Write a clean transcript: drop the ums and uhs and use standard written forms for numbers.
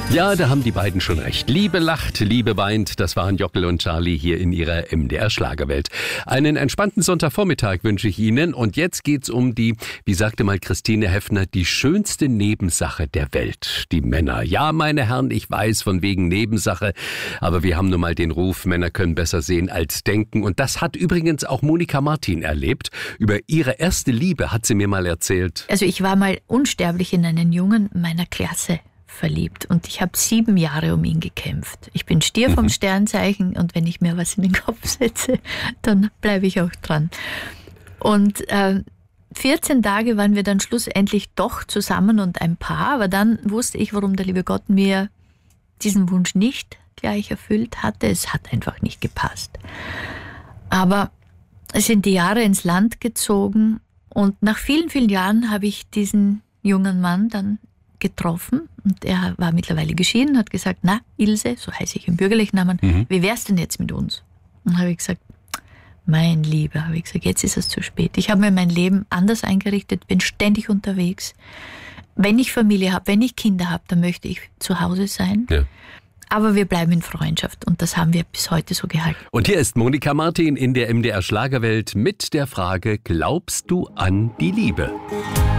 Ja, da haben die beiden schon recht. Liebe lacht, Liebe weint. Das waren Jockel und Charlie hier in ihrer MDR-Schlagerwelt. Einen entspannten Sonntagvormittag wünsche ich Ihnen. Und jetzt geht's um die, wie sagte mal Christine Heffner, die schönste Nebensache der Welt. Die Männer. Ja, meine Herren, ich weiß, von wegen Nebensache. Aber wir haben nun mal den Ruf, Männer können besser sehen als denken. Und das hat übrigens auch Monika Martin erlebt. Über ihre erste Liebe hat sie mir mal erzählt. Also ich war mal unsterblich in einen Jungen meiner Klasse verliebt und ich habe 7 Jahre um ihn gekämpft. Ich bin Stier vom Sternzeichen und wenn ich mir was in den Kopf setze, dann bleibe ich auch dran. Und 14 Tage waren wir dann schlussendlich doch zusammen und ein Paar, aber dann wusste ich, warum der liebe Gott mir diesen Wunsch nicht gleich erfüllt hatte. Es hat einfach nicht gepasst. Aber es sind die Jahre ins Land gezogen und nach vielen, vielen Jahren habe ich diesen jungen Mann dann getroffen und er war mittlerweile geschieden, hat gesagt, na Ilse, so heiße ich im bürgerlichen Namen, wie wär's denn jetzt mit uns? Und habe ich gesagt, mein Lieber, habe ich gesagt, jetzt ist es zu spät. Ich habe mir mein Leben anders eingerichtet, bin ständig unterwegs. Wenn ich Familie habe, wenn ich Kinder habe, dann möchte ich zu Hause sein. Ja. Aber wir bleiben in Freundschaft und das haben wir bis heute so gehalten. Und hier ist Monika Martin in der MDR Schlagerwelt mit der Frage, glaubst du an die Liebe?